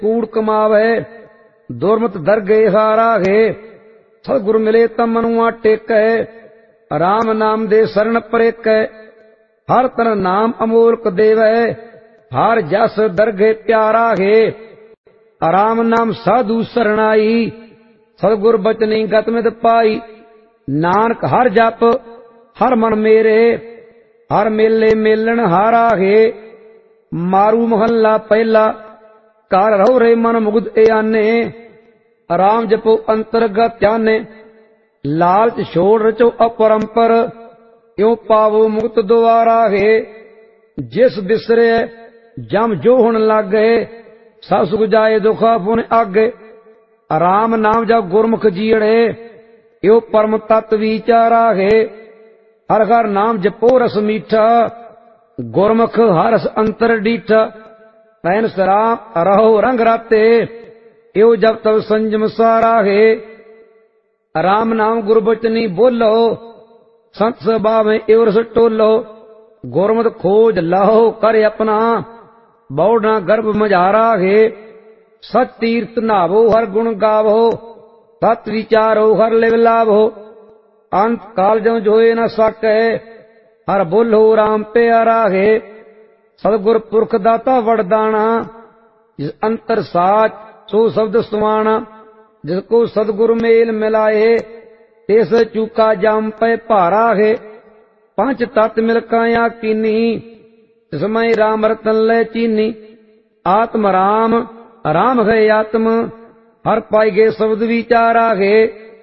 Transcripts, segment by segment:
कूड़ कमावे, दुर्मत दरगे हारा है। सतगुर मिले त मनुआ टेकै, राम नाम दे शरण परेकै। हर तन नाम अमोलक देवै, हर जस दरगे प्यारा है। राम नाम साधु शरणाई, सतगुर बचनी गत मित पाई। नानक हर जप हर मन मेरे, हर मेले मेलन हारा है। मारू महला पहला, कर रहो रे मन मुग्ध आने। राम जपो अंतरगत ध्याने, लालच छोड़ रचो अपरंपर। यो पावो मुक्त द्वारा है। जिस बिसरे जम जो हुन लागे, सब सुख जाए दुखा पुन आगे। राम नाम जब गुरमुख जीड़े, यो परम तत्व विचारा है। हर हर नाम जपो रस मीठा, गुरमुख हरस अंतर डीठा। तैन सराम रहो रंग राते, यो जब तब संजम सारा है। राम नाम गुरबचनी बोलो, संत सभा में एवरस टोलो। गुरमत खोज लाहो कर अपना, बौढ़ा गर्भ मझारा है। सत तीर्थ नावो हर गुण गावो, सत विचारो हर लिव लाभो। अंत काल जो जोए न सके, हर बोलो राम प्यारा है। सतगुर पुरख दाता वरदाना, जिस अंतर साच सो शब्द सुवाना। जिसको सतगुरु मेल मिलाए, तेस चूका जाम पे भारा है। पांच तत् मिल काया कीनी, जिसमय राम रतन ले चीनी। आत्म राम राम है आत्म, हर पाई गे शब्द विचारा है।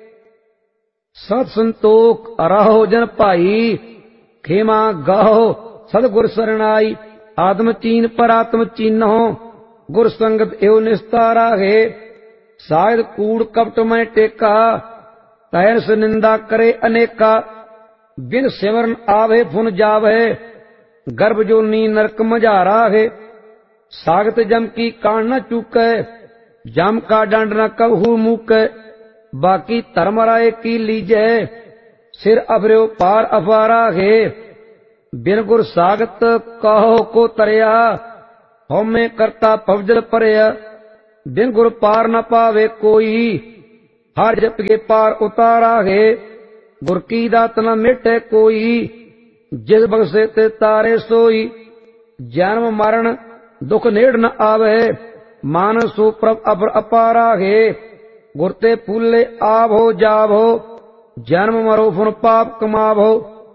सत संतोख रहो जन भाई, खेमा गाहो सतगुर शरणाई। आत्म चीन पर आत्म चीनो, गुर संगत एवं निस्तारा है। शायद कूड़ कपट में टेका, तैर से निंदा करे अनेका। बिन सिमरन आवे फुन जावे, गर्भ जो नी नरक मझारा है। सागत जम की कान न चूकै, जम का डंड न कबहू मूकै। बाकी धर्म राय की लीजै, सिर अभर्यो पार अपारा है। बिन गुर सागत कहो को तरया, होमे करता पवजल परया। बिन गुर पार न पावे कोई, हर जप के पार उतारा है। गुर की दात न मिटे कोई, जिस बख्शे ते तारे सोई। जन्म मरण दुख नेड़ न आवे, मान सो प्रभ अपर अपारा है। गुरते फूले आवो जावो, जन्म मरो फुन पाप कमावो।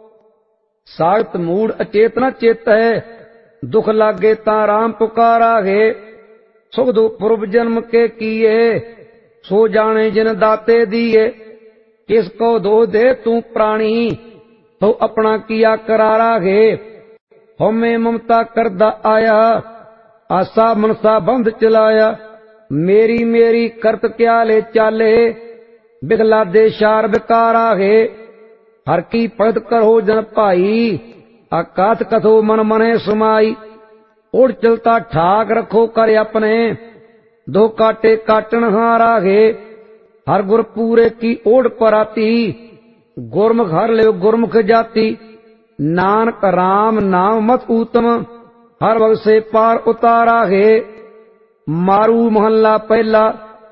सागत मूड अचेतना चेत है, दुख लागे ता राम पुकारा है। सुख दुख पूर्व जन्म के किए, सो जाने जिन दाते दिए। किसको दो दे तू प्राणी, तो अपना किया करारा है। होमे ममता करदा आया, आशा मनसा बंध चलाया। मेरी मेरी करत क्या ले चाले, बिगला दे शार बिकारा है। हर की भगत करो जन भाई, आकात कथो मन मने समाई। उड़ चलता ठाक रखो कर अपने, दो काटे काटन हारा है। हर गुर पूरे की ओढ़ पराती, गुरमुख हर ले गुरमुख जाति। नानक राम नाम मत ऊतम, हर भग से पार उतारा है। मारू महल्ला पहला,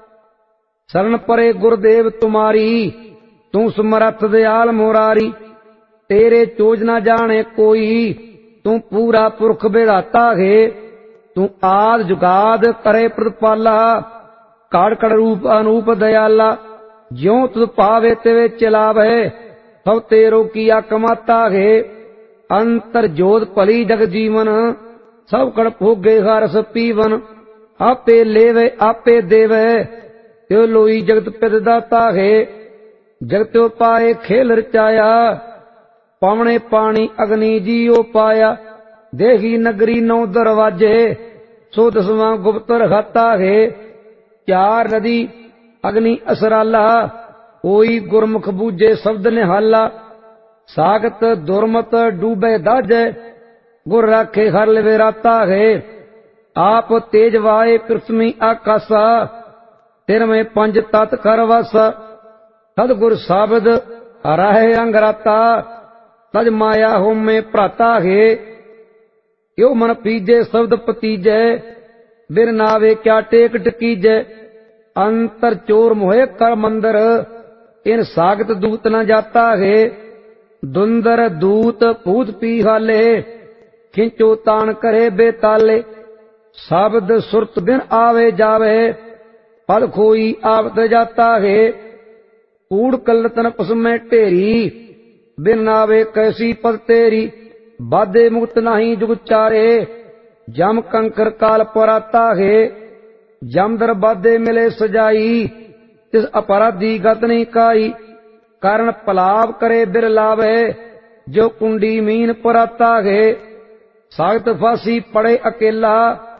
शरण परे गुरुदेव तुम्हारी। तू समरथ दयाल मुरारी, तेरे चोज न जाने कोई। तू पूरा पुरख विधाता है, तू आद जुगाद करे प्रतिपाला। काड़ कड़ रूप अनूप दयाला, ज्यों तुझ पावे तेवे चलावे। सब तेरो किया कमाता है, अंतर जोत भली जग जीवन। सब कड़ भोगे हरस पीवन। आपे लेवे आपे देवे, त्यो लोई जगत पित दाता है। जगत्यो पाए खेल रचाया, पावने पानी अग्नि जियो पाया। देखी नगरी नौ दरवाजे, सो दसवां गुप्त रखाता है। चार नदी अग्नि असराला, कोई गुरमुख बूझे शब्द निहाला। सागत दुर्मत डूबे दाजे, गुर राखे हर लिवे राता है। आप तेज वाए पृथ्वी आकाशा, तिर में पंज तत् कर वासा। सतगुर साबद राहे अंगराता, तज माया होम में भ्राता है। यो मन पीजे शब्द पतीजे, बिन नावे क्या टेक टकीजै। अंतर चोर मोहे कर मंदर, इन सागत दूत न जाता है। दुंदर दूत भूत पी हाले, खिंचो तान करे बेताले। शब्द सुरत बिन आवे जावे, पद खोई आवत जाता है। कूड़ कल्लतन पसमें ढेरी, बिन नावे कैसी पद तेरी। बाधे मुक्त नहीं जुग चारे, जम कंकर काल पराता है। जमदर बाधे मिले सजाई, तिस अपराधी गत नहीं काई। कारण पलाव करे बिर लावे, जो कुंडी मीन पराता है। सागत फांसी पड़े अकेला,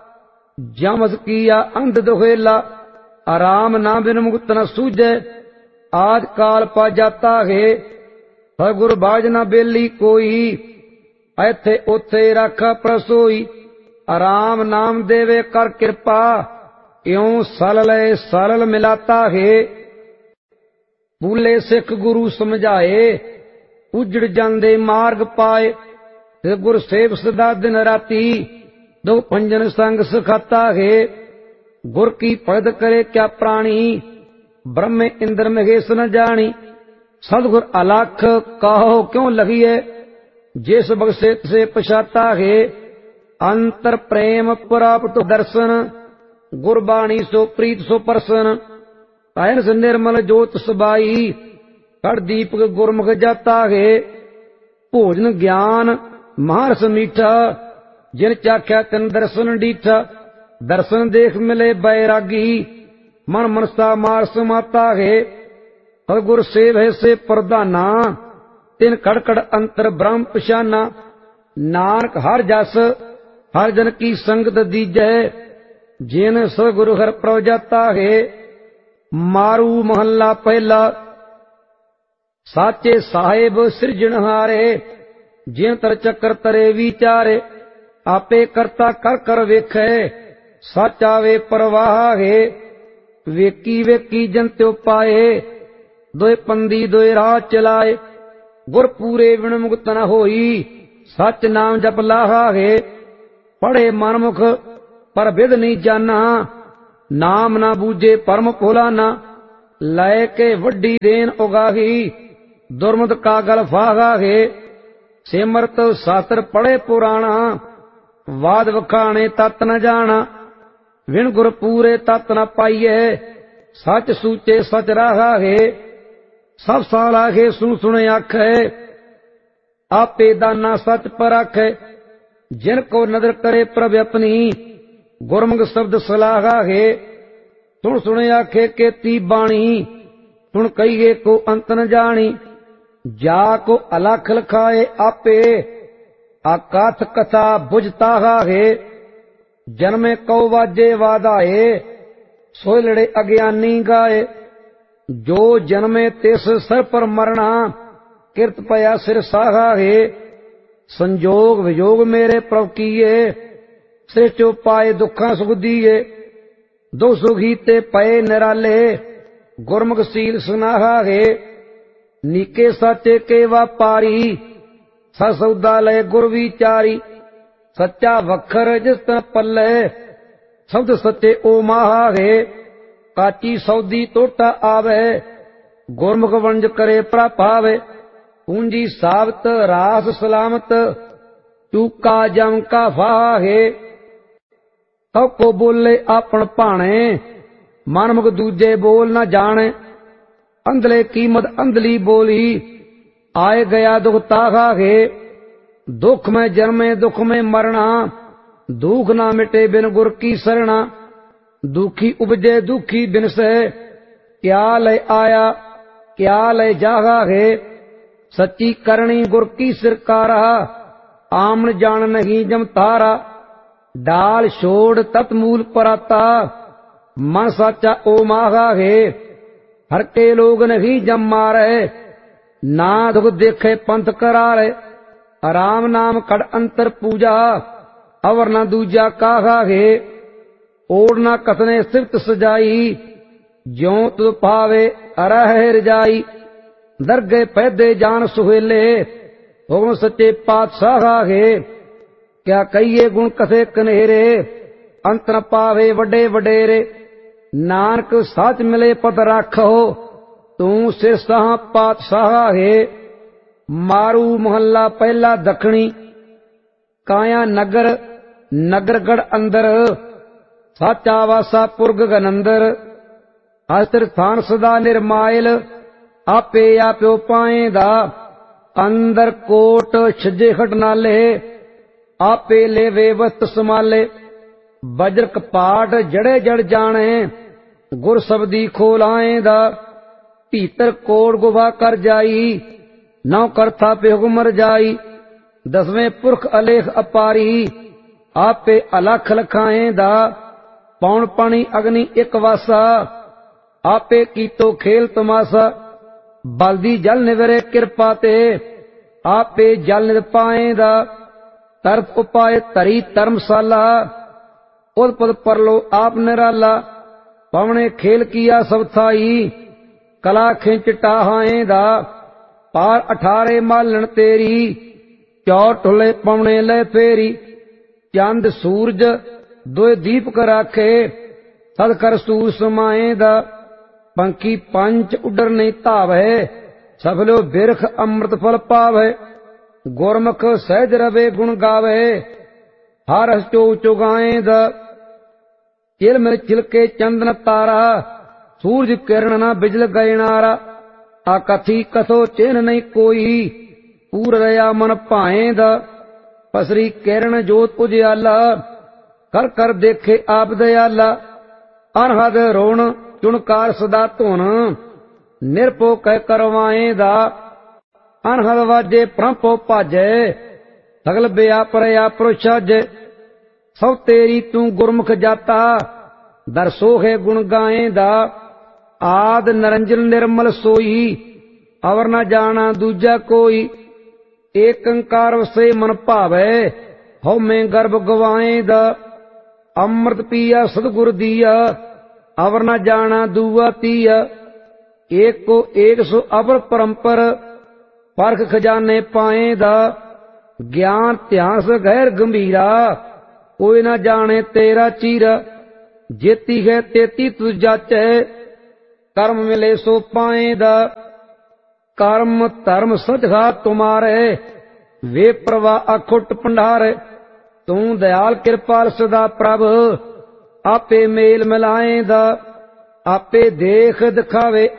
जमस किया अंध दुहेला। आराम ना बिन मुक्त न सूझे, आज काल पा जाता है। हर गुर बाज न बेली कोई, ऐथे उथे राखा प्रसोई। आराम नाम देवे कर कृपा, इਉਂ सरल मिलाता है। भूले सिख गुरु समझाए, उजड़ जांदे मार्ग पाए। फिर गुर सेव सदा दिन राती, दो पंजन संग सिखाता है। गुर की पद करे क्या प्राणी, ब्रह्म इंद्र महेश न जानी। सदगुर अलख कहो क्यों लगिए, जिस बगसे से पछाता है। अंतर प्रेम प्राप्त दर्शन, गुरबाणी सो प्रीत सो परसन। अहन से निर्मल जोत सबाई, कर दीपक गुरमुख जाता है। भोजन ज्ञान महारस मीठा, जिन चाख्या तिन दर्शन डीठा। दर्शन देख मिले बैरागी, मन मनसा मार समाता है। हर गुर सेव है से प्रधाना, तिन कड़कड़ अंतर ब्रह्म पछाना। नानक हर जस हर जन की संगत दीजै, जिन सगुरु हर प्रभ जाता है। मारू महला पहला, साचे साहेब सिरजनहारे। जिन तर चक्कर तरे विचारे, आपे करता कर कर वेखे। सच आवे परवाह है, वेकी वेकी जन त्यो पाए। दोए पंदी दोए राह चलाए, गुर पूरे विण मुक्त न होई। सच नाम जप लाहा है, पढ़े मनमुख पर विद नहीं जाना। नाम ना बूझे परम भुलाना, लय के वड्डी देन उगाही। दुर्मत का गल फागा है, सिमरत शास्त्र पढ़े पुराणा। वाद वखाणे तत न जाना, विण गुर पूरे तत न पाइए। सच सूचे सच राहा है, सब साल आखे सुन सुन आखे। आपे दाना सच पर आखे, जिन को नदर करे प्रभ अपनी। गुरमुख शब्द सलाहा है, सुन सुन आखे केती बाणी। सुन कहिए को अंत न जानी, जाको अलख लखाए आपे। आकाथ कथा बुझता है, जन्मे कौ वाजे वादाए। सोय लड़े अज्ञानी गाए, जो जन्मे तिस सर पर मरना। किरत पया सिर साहा है, संजोग वियोग मेरे प्रभ कीए। सिर चो पाए दुखा सुख दिए, दो सुखी ते पए निराले। गुरमुख सील सुनाहा है, नीके साचे के व्यापारी। सौदा लय गुर विचारी, सच्चा वखर जिस तन पल्ले। शब्द सच्चे ओ माहा है, काची सौदी तोटा आवे। गुरमुख वंज करे प्रभावे, पूंजी साबत रास सलामत। चूका जम का फाहा है, सब को बोले आपन भाणे। मनमुख दूजे बोल न जाने, अंधले कीमत अंधली बोली। आए गया दुख ताहा है, दुख में जन्मे दुख में मरना। दुख ना मिटे बिन गुर की शरणा, दुखी उपजे दुखी बिन से। क्या ले आया क्या ले जागा है, सच्ची करनी गुर की सिरकारा। आमन जान नहीं जम तारा, डाल छोड़ तत मूल पराता। मन साचा ओ मागा है, हर के लोग नहीं जम मारे। ना दुख देखे पंथ करारे, राम नाम कड़ अंतर पूजा। अवर न दूजा काहा है, ओढ़ न कथने सिफ्त सजाई। ज्यों तुद पावे अरह रजाई, दरगे पैदे जान सुहेले। हुक्म सच्चे पातशाह है, क्या कहिए गुण कथे कनेरे। ਅੰਤ ਨ ਪਾਵੇ ਵੱਡੇ ਵਡੇਰੇ। ਨਾਨਕ ਸੱਚ ਮਿਲੇ ਪਤ ਰਾਖੋ, ਤੂੰ ਸਿਰਸਾਹ ਪਾਤਸ਼ਾਹ ਹੈ। ਮਾਰੂ ਮਹੱਲਾ ਪਹਿਲਾ ਦੱਖਣੀ। ਕਾਇਆ ਨਗਰ ਨਗਰਗੜ ਅੰਦਰ, ਸਾਚਾ ਵਾਸਾ ਪੁਰਗ ਗਨੰਦਰ। ਅਸਤਰ ਥਾਨ ਸਦਾ ਨਿਰਮਾਇਲ, ਆਪੇ ਆਪਿਓ ਪਾਏਂਦਾ। ਅੰਦਰ ਕੋਟ ਛੱਜੇ ਖਟ ਨਾਲੇ, ਆਪੇ ਲੇਵੇ ਵਸਤ ਸਮਾਲੇ। ਬਜਰ ਕਪਾਟ ਜੜੇ ਜੜ ਜਾਣੇ, ਗੁਰ ਸਬਦੀ ਖੋਲਾਏਂਦਾ। ਭੀਤਰ ਕੋੜ ਗੁਫਾ ਕਰ ਜਾਈ, ਨੌ ਕਰਥਾ पे हुक्म मर जाई। दसवें पुरख अलेख अपारी, आपे अलख लखाएंदा। पौन पानी अग्नि एक वासा, आपे कीतो खेल तमाशा। बलदी जल निवरे कृपा ते, आपे जल निर पाएंदा। तरत उपाय तरी धर्मशाला, उदपद परलो आप निराला। पवने खेल किया सब थाई, कला खिंच टाहाएंदा। पार 18 मालन तेरी, चौर ठुले पवने ले फेरी। चंद सूरज दोए दीपक राखे, सद कर सूर समाएंदा। पंखी पंच उडर नहीं धावे, सफलो बिरख अमृत फल पावे। गुरमुख सहज रवे गुण गावे, हर हस चो चुगाएंदा। चिल मिल चिलके चंदन तारा, सूरज किरण न बिजल गयनारा। आकथी कथो चिन्ह नहीं कोई, पूर रया मन भाएंदा। पसरी किरण जोत उजियाला, कर कर देखे आप दयाला। अनहद रोण चुणकार सदा धुन, निरपो कह करवाएंदा। अनहद वाजे प्रंपो भाजे, सगल व्यापर आपरो छाजे। सब तेरी तू गुरमुख जाता, दर सोहे गुण गाएंदा। आद निरंजन निर्मल सोई, अवर न जाना दूजा कोई। एक अंकार वसे मन भावे, हौ में गर्भ गवाएंदा। अमृत पिया सतगुर दिया, अवर न जाना दूआ तीया। एक को एक सो अवर परंपर, परख खजाने पाएंदा। ज्ञान ध्यान से गैर गंभीरा, कोई न जाने तेरा चीरा। जेती है तेती तुझ जाचे, कर्म मिले सो पाएंदा। कर्म धर्म सजगा तुम्हारे, वे प्रवाह अखुट भंडारे। तू दयाल कृपाल सदा प्रभ, आपे मेल मिलाएंदा। आपे देख दिखावे